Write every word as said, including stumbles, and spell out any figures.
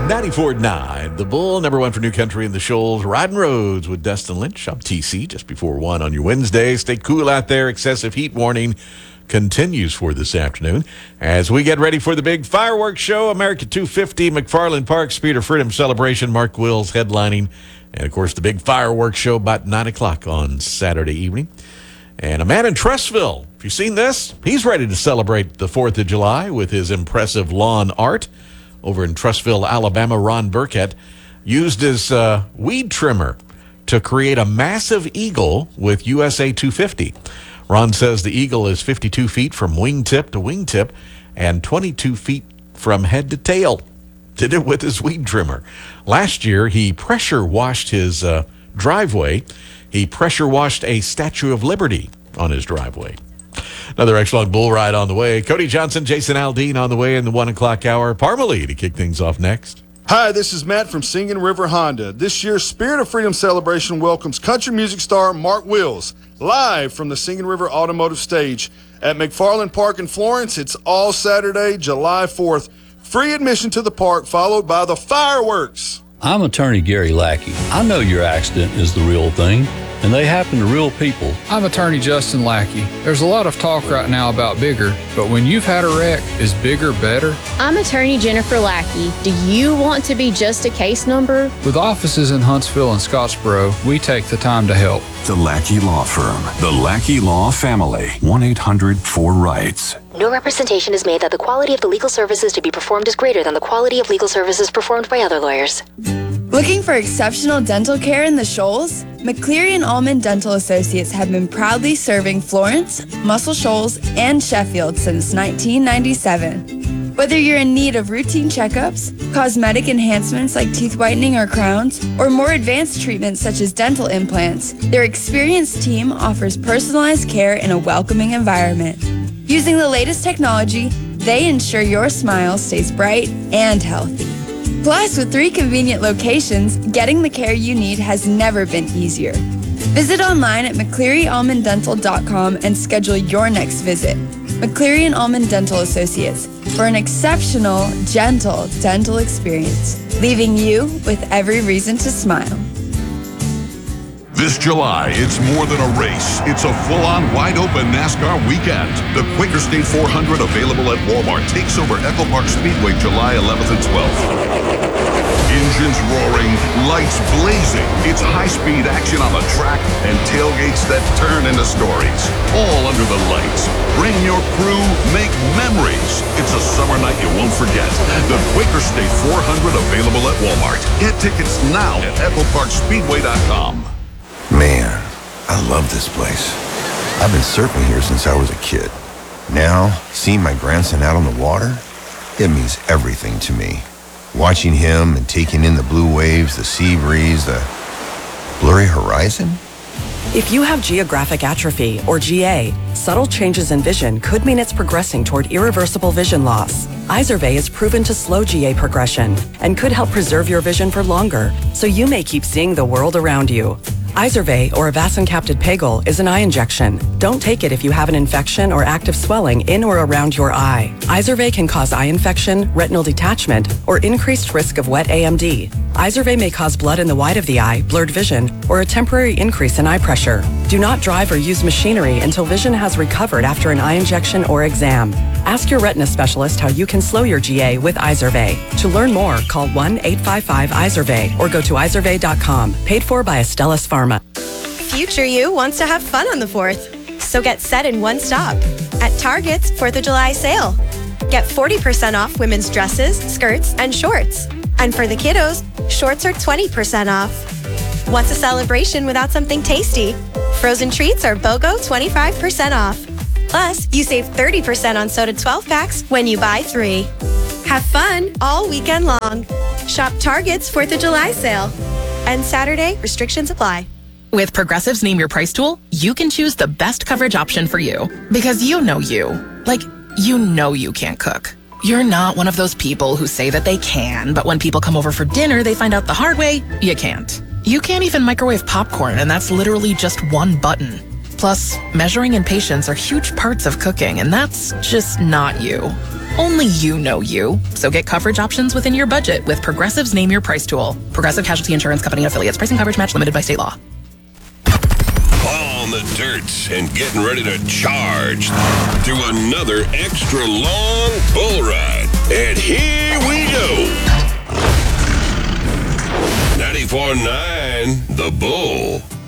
ninety-four point nine, The Bull, number one for New Country in the Shoals. Riding Roads with Dustin Lynch. I'm T C, just before one on your Wednesday. Stay cool out there. Excessive heat warning continues for this afternoon as we get ready for the big fireworks show. America two fifty, McFarland Park, Speed of Freedom celebration. Mark Wills headlining. And, of course, the big fireworks show about nine o'clock on Saturday evening. And a man in Trussville, if you've seen this, he's ready to celebrate the fourth of July with his impressive lawn art. Over in Trussville, Alabama, Ron Burkett used his uh, weed trimmer to create a massive eagle with U S A two fifty. Ron says the eagle is fifty-two feet from wingtip to wingtip and twenty-two feet from head to tail. Did it with his weed trimmer. Last year, he pressure washed his uh, driveway. He pressure washed a Statue of Liberty on his driveway. Another excellent bull ride on the way. Cody Johnson, Jason Aldean on the way in the one o'clock hour. Parmalee to kick things off next. Hi, this is Matt from Singing River Honda. This year's Spirit of Freedom celebration welcomes country music star Mark Wills live from the Singing River Automotive Stage at McFarland Park in Florence. It's all Saturday, July fourth. Free admission to the park, followed by the fireworks. I'm attorney Gary Lackey. I know your accident is the real thing, and they happen to real people. I'm attorney Justin Lackey. There's a lot of talk right now about bigger, but when you've had a wreck, is bigger better? I'm attorney Jennifer Lackey. Do you want to be just a case number? With offices in Huntsville and Scottsboro, we take the time to help. The Lackey Law Firm. The Lackey Law Family. one eight hundred four rights. No representation is made that the quality of the legal services to be performed is greater than the quality of legal services performed by other lawyers. Looking for exceptional dental care in the Shoals? McCleary and Allman Dental Associates have been proudly serving Florence, Muscle Shoals, and Sheffield since nineteen ninety-seven. Whether you're in need of routine checkups, cosmetic enhancements like teeth whitening or crowns, or more advanced treatments such as dental implants, their experienced team offers personalized care in a welcoming environment. Using the latest technology, they ensure your smile stays bright and healthy. Plus, with three convenient locations, getting the care you need has never been easier. Visit online at mccleary allman dental dot com and schedule your next visit. McCleary and Allman Dental Associates, for an exceptional, gentle dental experience, leaving you with every reason to smile. This July, it's more than a race. It's a full-on, wide-open NASCAR weekend. The Quaker State four hundred, available at Walmart, takes over Echo Park Speedway July eleventh and twelfth. Engines roaring, lights blazing. It's high-speed action on the track and tailgates that turn into stories. All under the lights. Bring your crew, make memories. It's a summer night you won't forget. The Quaker State four hundred, available at Walmart. Get tickets now at echo park speedway dot com. Man, I love this place. I've been surfing here since I was a kid. Now, seeing my grandson out on the water, it means everything to me. Watching him and taking in the blue waves, the sea breeze, the blurry horizon. If you have geographic atrophy, or G A, subtle changes in vision could mean it's progressing toward irreversible vision loss. Izervay is proven to slow G A progression and could help preserve your vision for longer, so you may keep seeing the world around you. Izervay, or avacincaptad pegol, is an eye injection. Don't take it if you have an infection or active swelling in or around your eye. Izervay can cause eye infection, retinal detachment, or increased risk of wet A M D. Izervay may cause blood in the white of the eye, blurred vision, or a temporary increase in eye pressure. Do not drive or use machinery until vision has recovered after an eye injection or exam. Ask your retina specialist how you can slow your G A with Izervay. To learn more, call one eight five five Izervay or go to izervay dot com. Paid for by Astellas Pharma. Future you wants to have fun on the fourth, so get set in one stop at Target's fourth of July sale. Get forty percent off women's dresses, skirts, and shorts. And for the kiddos, shorts are twenty percent off. What's a celebration without something tasty? Frozen treats are BOGO twenty-five percent off. Plus, you save thirty percent on soda twelve packs when you buy three. Have fun all weekend long. Shop Target's fourth of July sale. And Saturday, restrictions apply. With Progressive's Name Your Price tool, you can choose the best coverage option for you. Because you know you. Like, you know you can't cook. You're not one of those people who say that they can, but when people come over for dinner, they find out the hard way, you can't. You can't even microwave popcorn, and that's literally just one button. Plus, measuring and patience are huge parts of cooking, and that's just not you. Only you know you. So get coverage options within your budget with Progressive's Name Your Price tool. Progressive Casualty Insurance Company and affiliates. Pricing coverage match limited by state law. On the dirt and getting ready to charge through another extra long bull ride. And here we go. ninety-four point nine The Bull.